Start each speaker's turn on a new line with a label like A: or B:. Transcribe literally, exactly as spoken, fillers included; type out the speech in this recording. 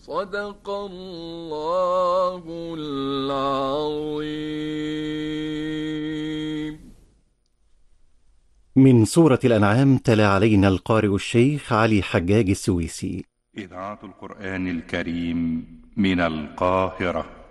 A: صدق الله العظيم.
B: من سورة الأنعام تلا علينا القارئ الشيخ علي حجاج السويسي.
C: إذاعة القرآن الكريم من القاهرة.